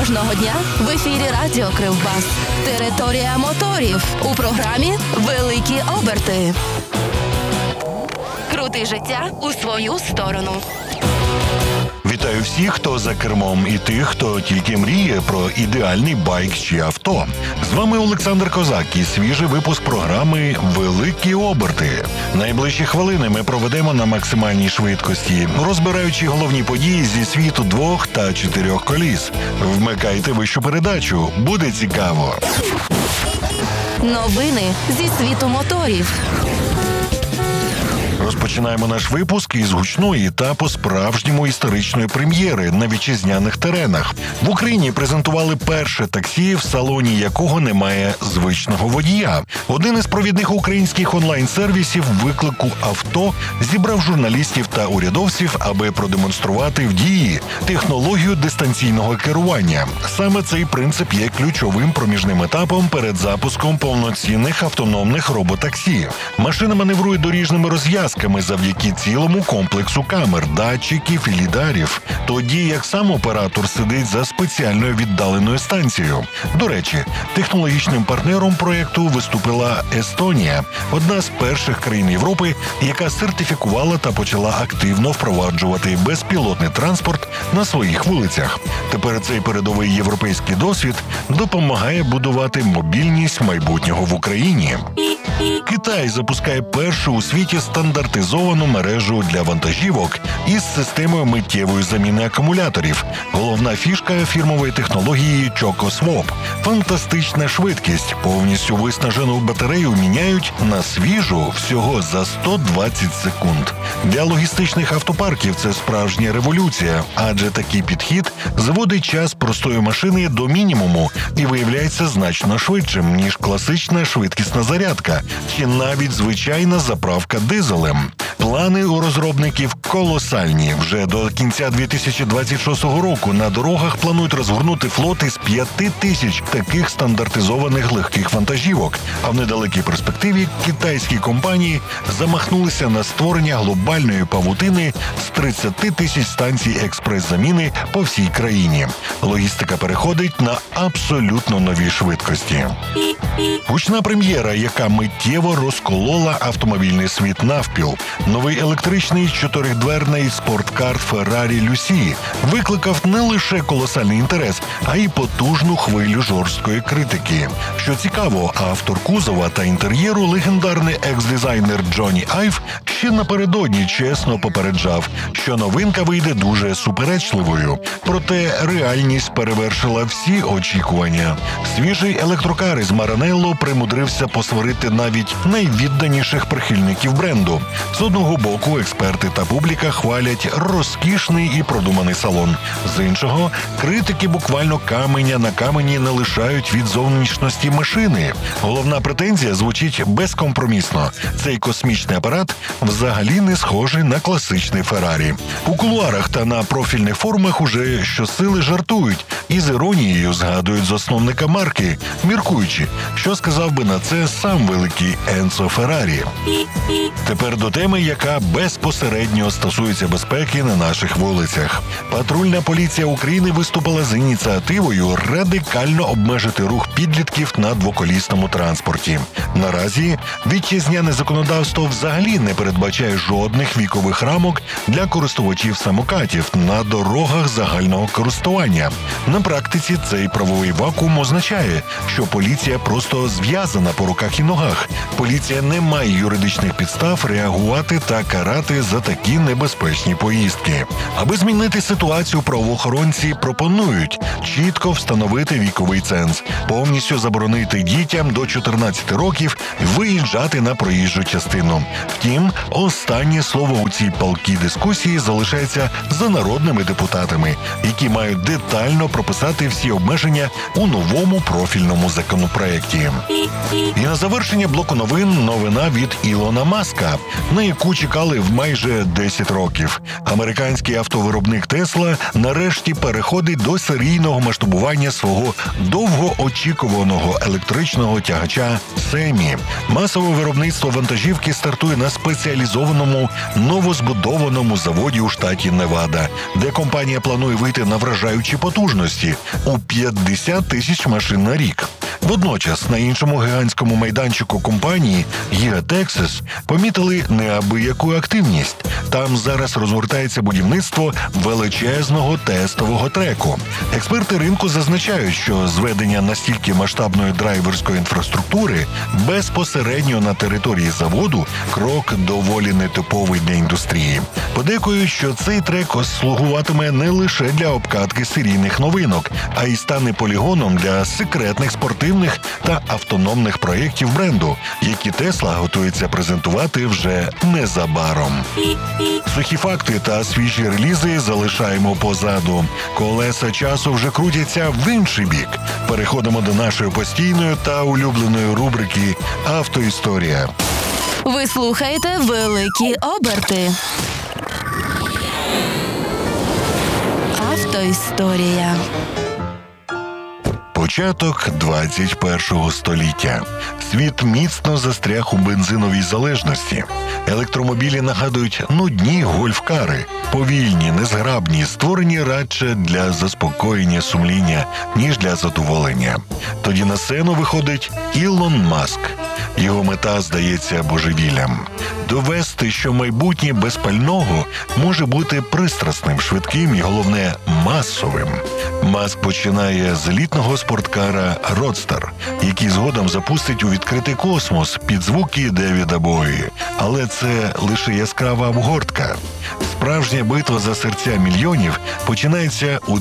Кожного дня в ефірі Радіо Кривбас. Територія моторів. У програмі «Великі оберти». Крути життя у свою сторону. Вітаю всіх, хто за кермом, і тих, хто тільки мріє про ідеальний байк чи авто. З вами Олександр Козак і свіжий випуск програми «Великі оберти». Найближчі хвилини ми проведемо на максимальній швидкості, розбираючи головні події зі світу 2 та 4 коліс. Вмикайте вищу передачу, буде цікаво. Новини зі світу моторів. Розпочинаємо наш випуск із гучної та по-справжньому історичної прем'єри на вітчизняних теренах. В Україні презентували перше таксі, в салоні якого немає звичного водія. Один із провідних українських онлайн-сервісів виклику авто зібрав журналістів та урядовців, аби продемонструвати в дії технологію дистанційного керування. Саме цей принцип є ключовим проміжним етапом перед запуском повноцінних автономних роботаксі. Машина маневрує доріжними розв'язками завдяки цілому комплексу камер, датчиків і лідарів, тоді як сам оператор сидить за спеціальною віддаленою станцією. До речі, технологічним партнером проєкту виступила Естонія, одна з перших країн Європи, яка сертифікувала та почала активно впроваджувати безпілотний транспорт на своїх вулицях. Тепер цей передовий європейський досвід допомагає будувати мобільність майбутнього в Україні. Китай запускає першу у світі стандартизовану мережу для вантажівок із системою миттєвої заміни акумуляторів. Головна фішка фірмової технології ChocoSwap – фантастична швидкість. Повністю виснажену батарею міняють на свіжу всього за 120 секунд. Для логістичних автопарків це справжня революція, адже такий підхід зводить час простої машини до мінімуму і виявляється значно швидшим, ніж класична швидкісна зарядка чи навіть звичайна заправка дизелем. Плани у розробників колосальні. Вже до кінця 2026 року на дорогах планують розгорнути флот із 5000 таких стандартизованих легких вантажівок. А в недалекій перспективі китайські компанії замахнулися на створення глобальної павутини з 30 тисяч станцій експрес-заміни по всій країні. Логістика переходить на абсолютно нові швидкості. Гучна прем'єра, яка миттєво розколола автомобільний світ навпіл. Новий електричний чотиридверний спорткар Ferrari Lucy викликав не лише колосальний інтерес, а й потужну хвилю жорсткої критики. Що цікаво, автор кузова та інтер'єру, легендарний екс-дизайнер Джонні Айв, ще напередодні чесно попереджав, що новинка вийде дуже суперечливою. Проте реальність перевершила всі очікування. Свіжий електрокар із Маранелло примудрився посварити навіть найвідданіших прихильників бренду. З одного боку, експерти та публіка хвалять розкішний і продуманий салон. З іншого, критики буквально каменя на камені не лишають від зовнішності машини. Головна претензія звучить безкомпромісно. Цей космічний апарат взагалі не схожий на класичний Феррарі. У кулуарах та на профільних форумах уже щосили жартують і з іронією згадують засновника марки, міркуючи, що сказав би на це сам великий Енцо Феррарі. Тепер до теми, яка безпосередньо стосується безпеки на наших вулицях. Патрульна поліція України виступила з ініціативою радикально обмежити рух підлітків на двоколісному транспорті. Наразі вітчизняне законодавство взагалі не передбачає жодних вікових рамок для користувачів самокатів на дорогах загального користування. На практиці цей правовий вакуум означає, що поліція просто зв'язана по руках і ногах. Поліція не має юридичних підстав реагувати та карати за такі небезпечні поїздки. Аби змінити ситуацію, правоохоронці пропонують чітко встановити віковий ценз, повністю заборонити дітям до 14 років виїжджати на проїжджу частину. Втім, останнє слово у цій палкій дискусії залишається за народними депутатами, які мають детально прописати всі обмеження у новому профільному законопроекті. І на завершення блоку новин новина від Ілона Маска, на яку яку чекали в майже 10 років. Американський автовиробник Tesla нарешті переходить до серійного масштабування свого довгоочікуваного електричного тягача Семі. Масове виробництво вантажівки стартує на спеціалізованому новозбудованому заводі у штаті Невада, де компанія планує вийти на вражаючі потужності у 50 тисяч машин на рік. Водночас на іншому гігантському майданчику компанії Giga Texas помітили неабияку активність. Там зараз розгортається будівництво величезного тестового треку. Експерти ринку зазначають, що зведення настільки масштабної драйверської інфраструктури безпосередньо на території заводу – крок доволі нетиповий для індустрії. Подейкують, що цей трек слугуватиме не лише для обкатки серійних новинок, а й стане полігоном для секретних спортивних та автономних проєктів бренду, які Tesla готується презентувати вже незабаром. Сухі факти та свіжі релізи залишаємо позаду. Колеса часу вже крутяться в інший бік. Переходимо до нашої постійної та улюбленої рубрики «Автоісторія». Ви слухаєте «Великі оберти». Автоісторія. Початок 21-го століття. Світ міцно застряг у бензиновій залежності. Електромобілі нагадують нудні гольф-кари. Повільні, незграбні, створені радше для заспокоєння сумління, ніж для задоволення. Тоді на сцену виходить Ілон Маск. Його мета здається божевіллям – довести, що майбутнє без пального може бути пристрасним, швидким і, головне, масовим. Маск починає з елітного спорткара «Родстер», який згодом запустить у відкритий космос під звуки Девіда Бої. Але це лише яскрава обгортка. Справжня битва за серця мільйонів починається у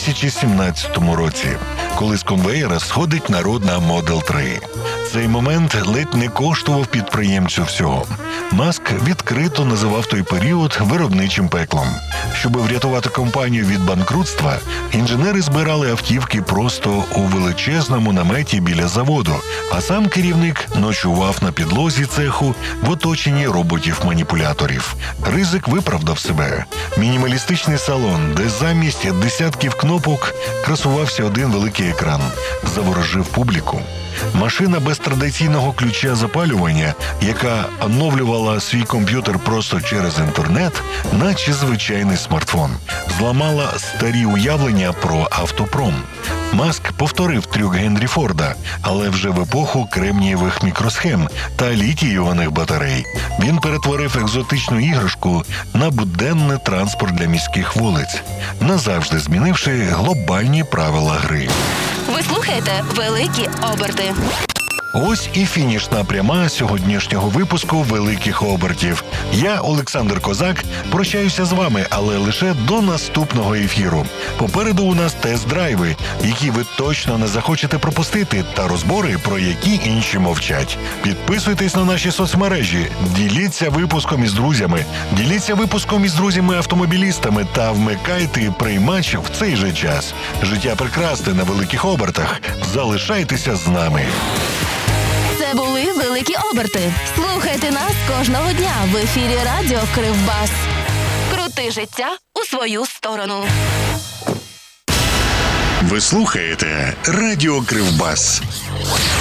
2017 році, коли з конвеєра сходить народна Model 3. Цей момент ледь не коштував підприємцю всього. Маск відкрито називав той період виробничим пеклом. Щоби врятувати компанію від банкрутства, інженери збирали автівки просто у величезному наметі біля заводу, а сам керівник ночував на підлозі цеху в оточенні роботів-маніпуляторів. Ризик виправдав себе. Мінімалістичний салон, де замість десятків кнопок красувався один великий екран, заворожив публіку. Машина без традиційного ключа запалювання, яка оновлювала свій комп'ютер просто через інтернет, наче звичайний смартфон, зламала старі уявлення про автопром. Маск повторив трюк Генрі Форда, але вже в епоху кремнієвих мікросхем та літій-іонних батарей. Він перетворив екзотичну іграшку на буденний транспорт для міських вулиць, назавжди змінивши глобальні правила гри. Ви слухаєте «Великі оберти». Ось і фінішна пряма сьогоднішнього випуску «Великих обертів». Я, Олександр Козак, прощаюся з вами, але лише до наступного ефіру. Попереду у нас тест-драйви, які ви точно не захочете пропустити, та розбори, про які інші мовчать. Підписуйтесь на наші соцмережі, діліться випуском із друзями, діліться випуском із друзями-автомобілістами та вмикайте приймач в цей же час. Життя прекрасне на великих обертах. Залишайтеся з нами. Це були «Великі оберти». Слухайте нас кожного дня в ефірі Радіо Кривбас. Крути життя у свою сторону. Ви слухаєте Радіо Кривбас.